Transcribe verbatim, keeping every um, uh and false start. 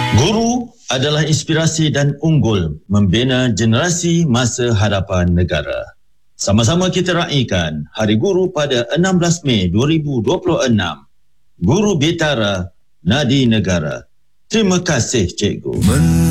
Guru adalah inspirasi dan unggul membina generasi masa hadapan negara. Sama-sama kita raikan Hari Guru pada enam belas Mei dua ribu dua puluh enam. Guru Bitara, Nadi Negara. Terima kasih, Cikgu.